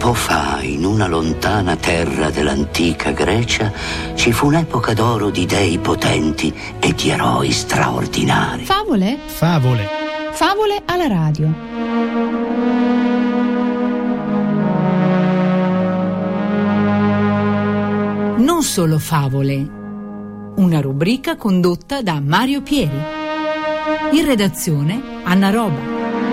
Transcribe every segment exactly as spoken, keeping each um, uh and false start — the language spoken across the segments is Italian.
Tempo fa, in una lontana terra dell'antica Grecia, ci fu un'epoca d'oro di dei potenti e di eroi straordinari. Favole? Favole. Favole alla radio. Non solo favole. Una rubrica condotta da Mario Pieri. In redazione Anna Roba.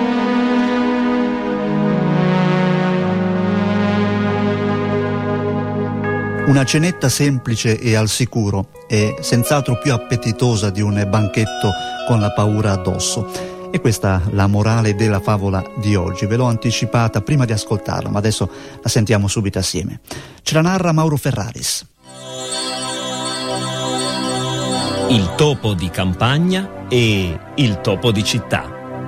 Una cenetta semplice e al sicuro è senz'altro più appetitosa di un banchetto con la paura addosso. E questa la morale della favola di oggi. Ve l'ho anticipata prima di ascoltarla, ma adesso la sentiamo subito assieme. Ce la narra Mauro Ferraris. Il topo di campagna e il topo di città.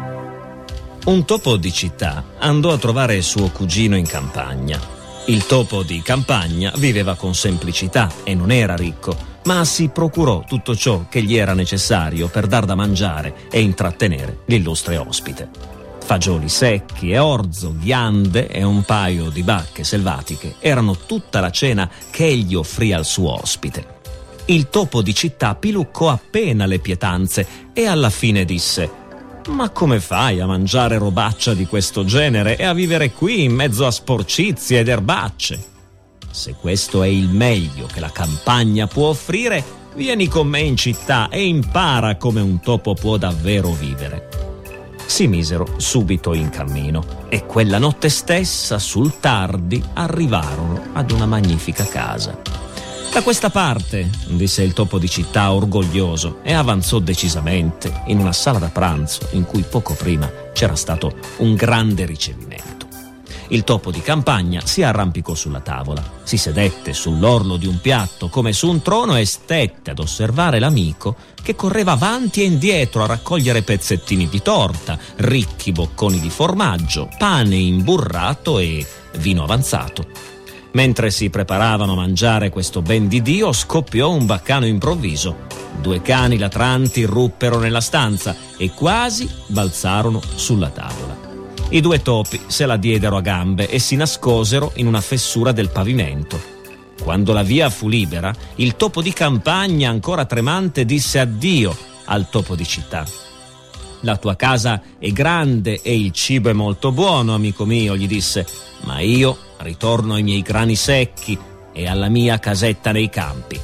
Un topo di città andò a trovare suo cugino in campagna. Il topo di campagna viveva con semplicità e non era ricco, ma si procurò tutto ciò che gli era necessario per dar da mangiare e intrattenere l'illustre ospite. Fagioli secchi e orzo, ghiande e un paio di bacche selvatiche erano tutta la cena che egli offrì al suo ospite. Il topo di città piluccò appena le pietanze e alla fine disse: «Ma come fai a mangiare robaccia di questo genere e a vivere qui in mezzo a sporcizie ed erbacce? Se questo è il meglio che la campagna può offrire, vieni con me in città e impara come un topo può davvero vivere». Si misero subito in cammino e quella notte stessa, sul tardi, arrivarono ad una magnifica casa. «Da questa parte», disse il topo di città orgoglioso e avanzò decisamente in una sala da pranzo in cui poco prima c'era stato un grande ricevimento. Il topo di campagna si arrampicò sulla tavola, si sedette sull'orlo di un piatto come su un trono e stette ad osservare l'amico che correva avanti e indietro a raccogliere pezzettini di torta, ricchi bocconi di formaggio, pane imburrato e vino avanzato. Mentre si preparavano a mangiare questo ben di Dio, scoppiò un baccano improvviso. Due cani latranti irruppero nella stanza e quasi balzarono sulla tavola. I due topi se la diedero a gambe e si nascosero in una fessura del pavimento. Quando la via fu libera, il topo di campagna, ancora tremante, disse addio al topo di città. «La tua casa è grande e il cibo è molto buono, amico mio», gli disse, «ma io ritorno ai miei grani secchi e alla mia casetta nei campi».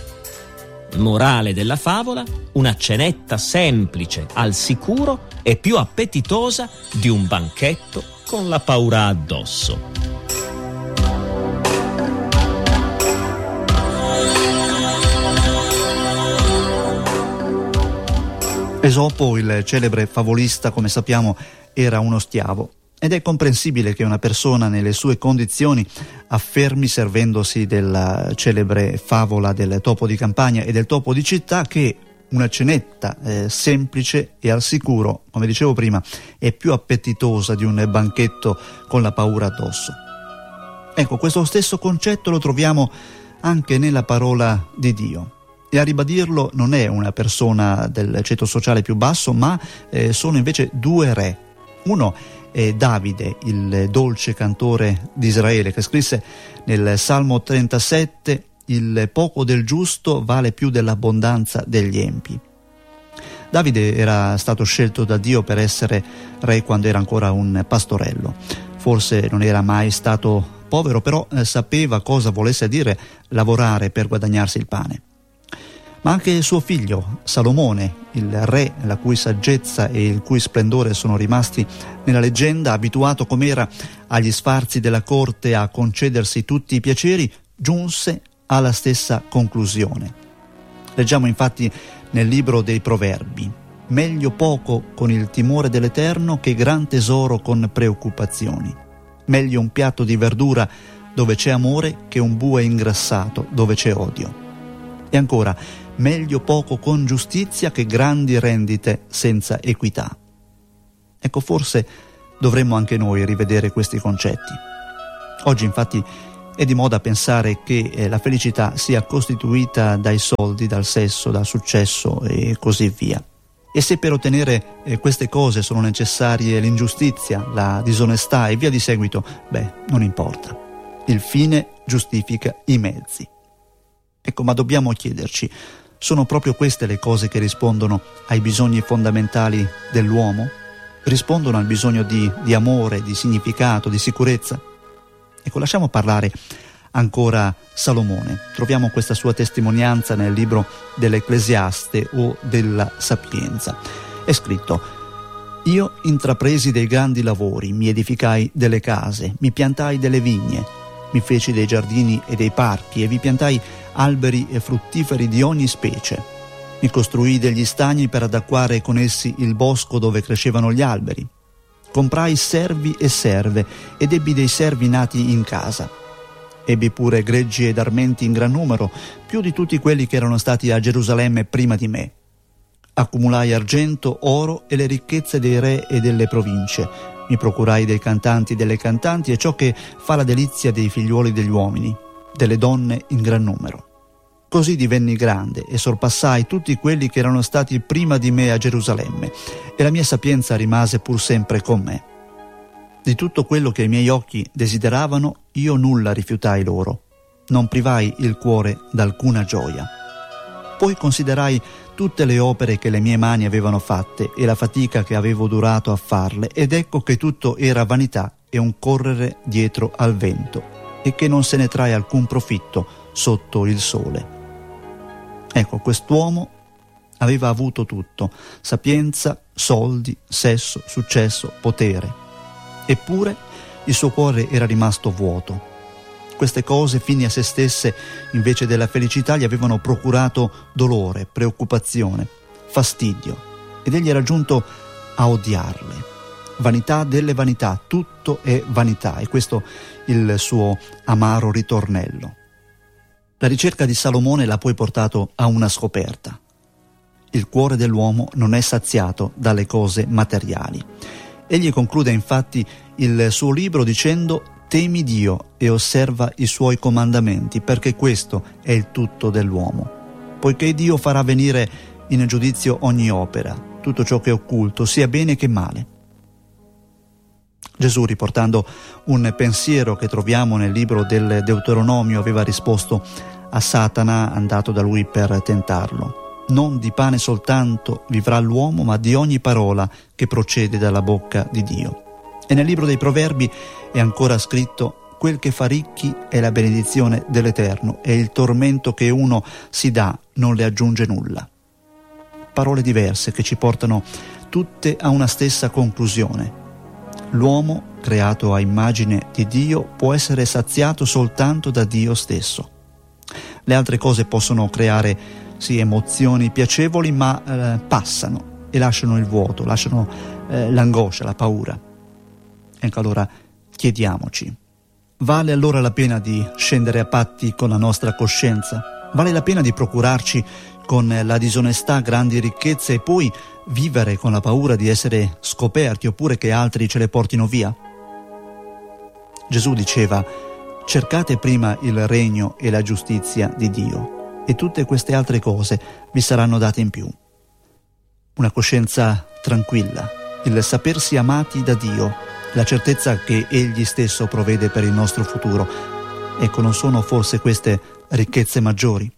Morale della favola: una cenetta semplice, al sicuro e più appetitosa di un banchetto con la paura addosso. Esopo, il celebre favolista, come sappiamo, era uno schiavo. Ed è comprensibile che una persona nelle sue condizioni affermi, servendosi della celebre favola del topo di campagna e del topo di città, che una cenetta eh, semplice e al sicuro, come dicevo prima, è più appetitosa di un banchetto con la paura addosso. Ecco, questo stesso concetto lo troviamo anche nella parola di Dio. E a ribadirlo non è una persona del ceto sociale più basso, ma eh, sono invece due re. Uno è Davide, il dolce cantore di Israele, che scrisse nel Salmo trentasette: «Il poco del giusto vale più dell'abbondanza degli empi». Davide era stato scelto da Dio per essere re quando era ancora un pastorello. Forse non era mai stato povero, però eh, sapeva cosa volesse dire lavorare per guadagnarsi il pane. Ma anche suo figlio Salomone, il re la cui saggezza e il cui splendore sono rimasti nella leggenda, abituato com'era agli sfarzi della corte, a concedersi tutti i piaceri, giunse alla stessa conclusione. Leggiamo infatti nel libro dei Proverbi: «Meglio poco con il timore dell'Eterno che gran tesoro con preoccupazioni. Meglio un piatto di verdura dove c'è amore che un bue ingrassato dove c'è odio». E ancora: «Meglio poco con giustizia che grandi rendite senza equità». Ecco, forse dovremmo anche noi rivedere questi concetti. Oggi infatti è di moda pensare che eh, la felicità sia costituita dai soldi, dal sesso, dal successo e così via. E se per ottenere eh, queste cose sono necessarie l'ingiustizia, la disonestà e via di seguito, beh, non importa. Il fine giustifica i mezzi. Ecco, ma dobbiamo chiederci, sono proprio queste le cose che rispondono ai bisogni fondamentali dell'uomo? Rispondono al bisogno di, di amore, di significato, di sicurezza? Ecco, lasciamo parlare ancora Salomone. Troviamo questa sua testimonianza nel libro dell'Ecclesiaste o della Sapienza. È scritto: io intrapresi dei grandi lavori, mi edificai delle case, mi piantai delle vigne, mi feci dei giardini e dei parchi e vi piantai alberi e fruttiferi di ogni specie. Mi costruii degli stagni per adacquare con essi il bosco dove crescevano gli alberi. Comprai servi e serve ed ebbi dei servi nati in casa. Ebbi pure greggi ed armenti in gran numero, più di tutti quelli che erano stati a Gerusalemme prima di me. Accumulai argento, oro e le ricchezze dei re e delle province. Mi procurai dei cantanti e delle cantanti e ciò che fa la delizia dei figliuoli degli uomini, delle donne in gran numero. Così divenni grande e sorpassai tutti quelli che erano stati prima di me a Gerusalemme, e la mia sapienza rimase pur sempre con me. Di tutto quello che i miei occhi desideravano, io nulla rifiutai loro. Non privai il cuore d'alcuna gioia. Poi considerai tutte le opere che le mie mani avevano fatte e la fatica che avevo durato a farle, ed ecco che tutto era vanità e un correre dietro al vento, e che non se ne trae alcun profitto sotto il sole. Ecco, quest'uomo aveva avuto tutto: sapienza, soldi, sesso, successo, potere. Eppure il suo cuore era rimasto vuoto. Queste cose, fini a se stesse, invece della felicità, gli avevano procurato dolore, preoccupazione, fastidio, ed egli era giunto a odiarle. Vanità delle vanità, tutto è vanità, e questo il suo amaro ritornello. La ricerca di Salomone l'ha poi portato a una scoperta. Il cuore dell'uomo non è saziato dalle cose materiali. Egli conclude infatti il suo libro dicendo: temi Dio e osserva i suoi comandamenti, perché questo è il tutto dell'uomo. Poiché Dio farà venire in giudizio ogni opera, tutto ciò che è occulto, sia bene che male. Gesù, riportando un pensiero che troviamo nel libro del Deuteronomio, aveva risposto a Satana, andato da lui per tentarlo: non di pane soltanto vivrà l'uomo, ma di ogni parola che procede dalla bocca di Dio. E nel libro dei Proverbi è ancora scritto: quel che fa ricchi è la benedizione dell'Eterno, e il tormento che uno si dà non le aggiunge nulla. Parole diverse che ci portano tutte a una stessa conclusione: l'uomo, creato a immagine di Dio, può essere saziato soltanto da Dio stesso. Le altre cose possono creare, sì, emozioni piacevoli, ma eh, passano e lasciano il vuoto, lasciano eh, l'angoscia, la paura. Ecco, allora chiediamoci: vale allora la pena di scendere a patti con la nostra coscienza? Vale la pena di procurarci con la disonestà grandi ricchezze e poi vivere con la paura di essere scoperti oppure che altri ce le portino via? Gesù diceva: cercate prima il regno e la giustizia di Dio, e tutte queste altre cose vi saranno date in più. Una coscienza tranquilla, il sapersi amati da Dio, la certezza che Egli stesso provvede per il nostro futuro. Ecco, non sono forse queste ricchezze maggiori?